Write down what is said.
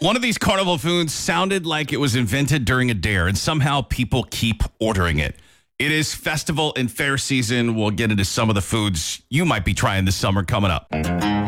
One of these carnival foods sounded like it was invented during a dare, and somehow people keep ordering it. It is festival and fair season. We'll get into some of the foods you might be trying this summer coming up.